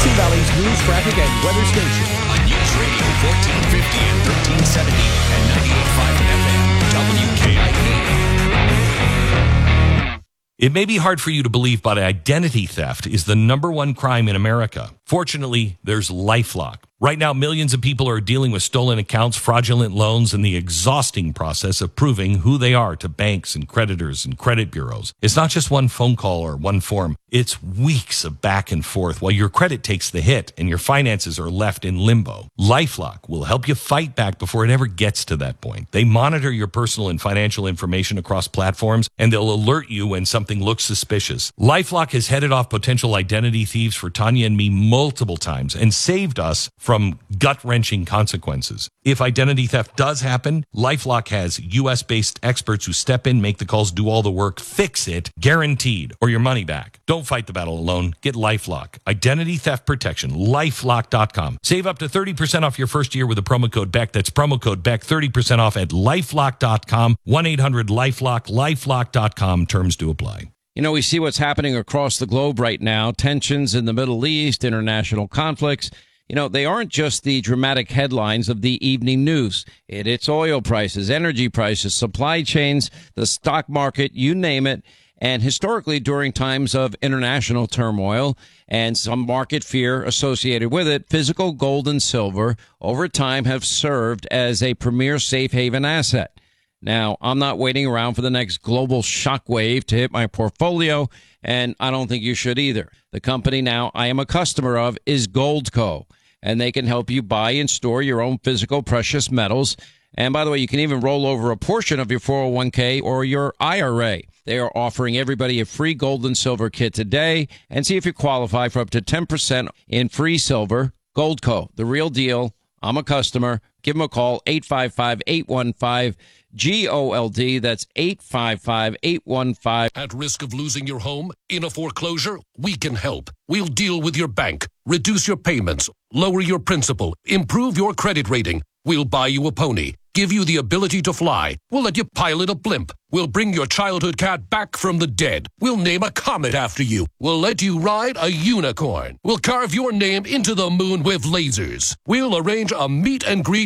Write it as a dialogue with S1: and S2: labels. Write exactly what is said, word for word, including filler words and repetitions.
S1: Sioux Valley's news, traffic, and weather station.
S2: On News Radio fourteen fifty and thirteen seventy and ninety-eight point five F M, W K I P.
S3: It may be hard for you to believe, but identity theft is the number one crime in America. Fortunately, there's LifeLock. Right now, millions of people are dealing with stolen accounts, fraudulent loans, and the exhausting process of proving who they are to banks and creditors and credit bureaus. It's not just one phone call or one form. It's weeks of back and forth while your credit takes the hit and your finances are left in limbo. LifeLock will help you fight back before it ever gets to that point. They monitor your personal and financial information across platforms, and they'll alert you when something looks suspicious. LifeLock has headed off potential identity thieves for Tanya and me multiple times and saved us from gut-wrenching consequences. If identity theft does happen, LifeLock has U S-based experts who step in, make the calls, do all the work, fix it, guaranteed, or your money back. Don't fight the battle alone. Get LifeLock. Identity theft protection. LifeLock dot com. Save up to thirty percent off your first year with the promo code BECK. That's promo code BECK. thirty percent off at LifeLock dot com. one eight hundred LifeLock. LifeLock dot com. Terms do apply.
S4: You know, we see what's happening across the globe right now. Tensions in the Middle East, international conflicts. You know, they aren't just the dramatic headlines of the evening news. It, it's oil prices, energy prices, supply chains, the stock market, you name it. And historically, during times of international turmoil and some market fear associated with it, physical gold and silver over time have served as a premier safe haven asset. Now, I'm not waiting around for the next global shockwave to hit my portfolio, and I don't think you should either. The company now I am a customer of is Goldco, and they can help you buy and store your own physical precious metals. And by the way, you can even roll over a portion of your four oh one k or your I R A. They are offering everybody a free gold and silver kit today, and see if you qualify for up to ten percent in free silver. Goldco, the real deal. I'm a customer. Give them a call, eight five five, eight one five, G O L D. That's eight five five, eight one five.
S5: At risk of losing your home in a foreclosure? We can help. We'll deal with your bank, reduce your payments, lower your principal, improve your credit rating. We'll buy you a pony, give you the ability to fly. We'll let you pilot a blimp. We'll bring your childhood cat back from the dead. We'll name a comet after you. We'll let you ride a unicorn. We'll carve your name into the moon with lasers. We'll arrange a meet and greet